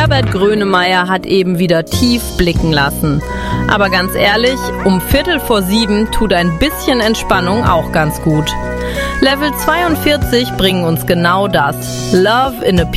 Herbert Grönemeyer hat eben wieder tief blicken lassen. Aber ganz ehrlich, um 6:15 tut ein bisschen Entspannung auch ganz gut. Level 42 bringen uns genau das. Love in a